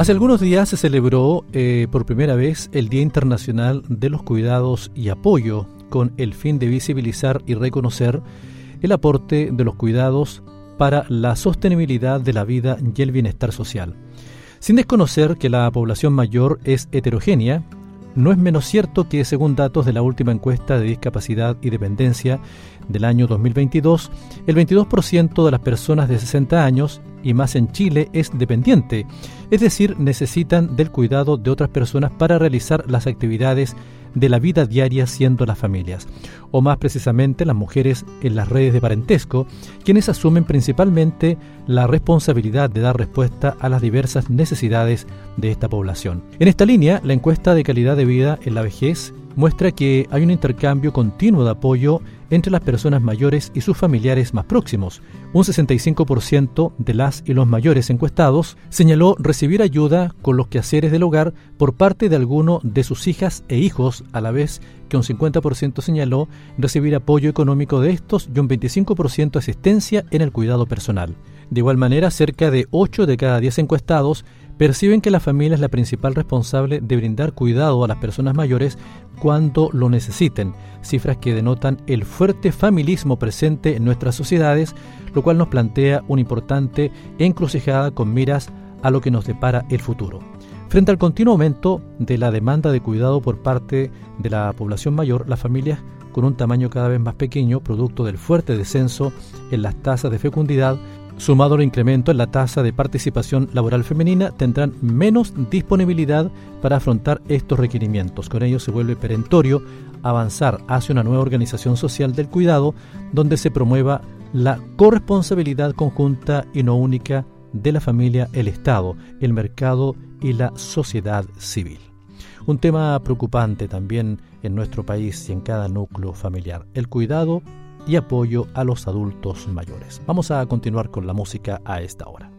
Hace algunos días se celebró por primera vez el Día Internacional de los Cuidados y Apoyo, con el fin de visibilizar y reconocer el aporte de los cuidados para la sostenibilidad de la vida y el bienestar social. Sin desconocer que la población mayor es heterogénea, no es menos cierto que, según datos de la última encuesta de discapacidad y dependencia del año 2022, el 22% de las personas de 60 años y más en Chile es dependiente, es decir, necesitan del cuidado de otras personas para realizar las actividades de la vida diaria, siendo las familias, o más precisamente las mujeres en las redes de parentesco, quienes asumen principalmente la responsabilidad de dar respuesta a las diversas necesidades de esta población. En esta línea, la encuesta de calidad de vida en la vejez muestra que hay un intercambio continuo de apoyo entre las personas mayores y sus familiares más próximos. Un 65% de las y los mayores encuestados señaló recibir ayuda con los quehaceres del hogar por parte de alguno de sus hijas e hijos, a la vez que un 50% señaló recibir apoyo económico de estos y un 25% asistencia en el cuidado personal. De igual manera, cerca de 8 de cada 10 encuestados perciben que la familia es la principal responsable de brindar cuidado a las personas mayores cuando lo necesiten, cifras que denotan el fuerte familismo presente en nuestras sociedades, lo cual nos plantea una importante encrucijada con miras a lo que nos depara el futuro. Frente al continuo aumento de la demanda de cuidado por parte de la población mayor, las familias con un tamaño cada vez más pequeño, producto del fuerte descenso en las tasas de fecundidad, sumado al incremento en la tasa de participación laboral femenina, tendrán menos disponibilidad para afrontar estos requerimientos. Con ello se vuelve perentorio avanzar hacia una nueva organización social del cuidado, donde se promueva la corresponsabilidad conjunta y no única de la familia, el Estado, el mercado y la sociedad civil. Un tema preocupante también en nuestro país y en cada núcleo familiar, el cuidado y apoyo a los adultos mayores. Vamos a continuar con la música a esta hora.